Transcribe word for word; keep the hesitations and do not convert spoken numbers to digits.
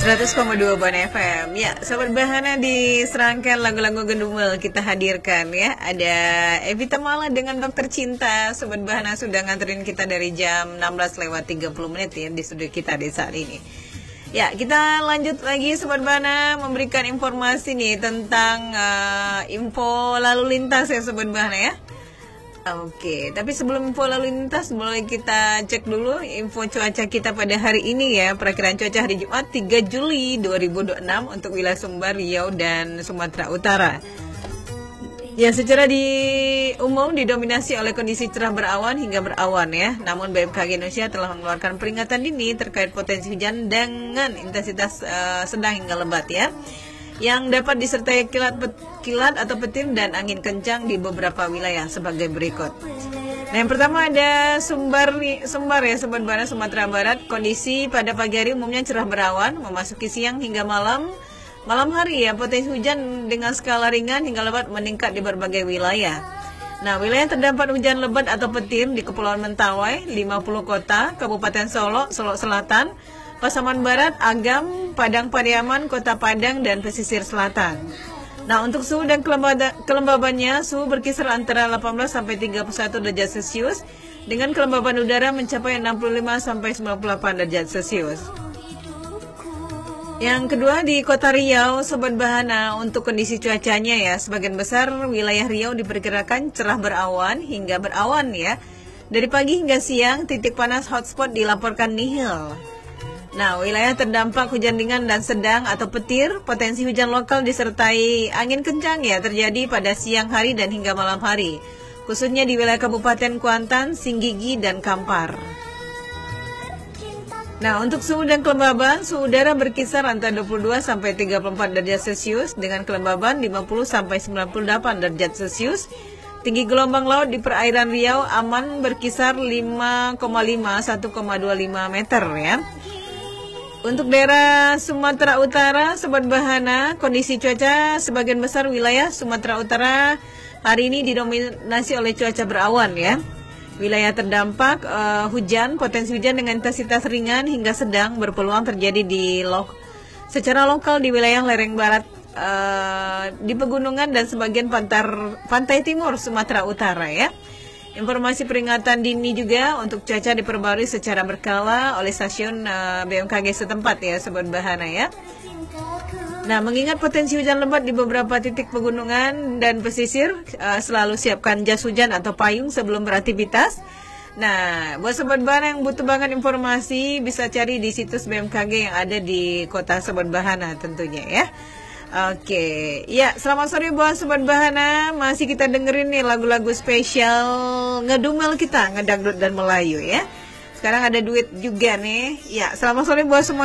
seratus koma dua Ban F M. Ya, Sobat Bahana, di serangkaian lagu-lagu Gendumel kita hadirkan ya. Ada Evita Mala dengan Dokter Cinta. Sobat Bahana sudah nganterin kita dari jam enam belas lewat tiga puluh menit ya di studio kita di saat ini. Ya, kita lanjut lagi Sobat Bahana memberikan informasi nih tentang uh, info lalu lintas ya Sobat Bahana ya. Oke, tapi sebelum info lalu lintas, boleh kita cek dulu info cuaca kita pada hari ini ya. Perakiraan cuaca hari Jumat tiga Juli dua ribu dua puluh enam untuk wilayah Sumbar, Riau, dan Sumatera Utara. Ya, secara di umum didominasi oleh kondisi cerah berawan hingga berawan ya. Namun B M K G Indonesia telah mengeluarkan peringatan dini terkait potensi hujan dengan intensitas uh, sedang hingga lebat ya, yang dapat disertai kilat kilat atau petir dan angin kencang di beberapa wilayah sebagai berikut. Nah, yang pertama ada Sumbar Sumbar ya Sobat Bahana, Sumatera Barat. Kondisi pada pagi hari umumnya cerah berawan, memasuki siang hingga malam. Malam hari ya potensi hujan dengan skala ringan hingga lebat meningkat di berbagai wilayah. Nah, wilayah terdampak hujan lebat atau petir di Kepulauan Mentawai, lima puluh kota, Kabupaten Solo, Solo Selatan, Pasaman Barat, Agam, Padang Pariaman, Kota Padang, dan pesisir selatan. Nah, untuk suhu dan kelembabannya, suhu berkisar antara delapan belas sampai tiga puluh satu derajat Celcius dengan kelembaban udara mencapai enam puluh lima sampai sembilan puluh delapan derajat Celcius. Yang kedua di Kota Riau, Sobat Bahana, untuk kondisi cuacanya ya, sebagian besar wilayah Riau diperkirakan cerah berawan hingga berawan ya. Dari pagi hingga siang, titik panas hotspot dilaporkan nihil. Nah, wilayah terdampak hujan ringan dan sedang atau petir, potensi hujan lokal disertai angin kencang ya terjadi pada siang hari dan hingga malam hari, khususnya di wilayah Kabupaten Kuantan, Singgigi, dan Kampar. Nah, untuk suhu dan kelembaban, suhu udara berkisar antara dua puluh dua sampai tiga puluh empat derajat Celcius dengan kelembaban lima puluh sampai sembilan puluh delapan derajat Celcius. Tinggi gelombang laut di perairan Riau aman berkisar lima koma lima sampai satu koma dua lima meter ya. Untuk daerah Sumatera Utara, Sobat Bahana, kondisi cuaca sebagian besar wilayah Sumatera Utara hari ini didominasi oleh cuaca berawan ya. Wilayah terdampak uh, hujan, potensi hujan dengan intensitas ringan hingga sedang berpeluang terjadi di lo secara lokal di wilayah lereng barat, uh, di pegunungan dan sebagian pantar, pantai timur Sumatera Utara ya. Informasi peringatan dini juga untuk cuaca diperbarui secara berkala oleh stasiun uh, B M K G setempat ya Sobat Bahana ya. Nah, mengingat potensi hujan lebat di beberapa titik pegunungan dan pesisir, uh, selalu siapkan jas hujan atau payung sebelum beraktivitas. Nah, buat Sobat Bahana yang butuh banget informasi, bisa cari di situs B M K G yang ada di kota Sobat Bahana tentunya ya. Oke, ya selamat sore buat Sobat Bahana. Masih kita dengerin nih lagu-lagu spesial ngedumel kita, ngedangdut dan Melayu ya. Sekarang ada duit juga nih. Ya, selamat sore buat semua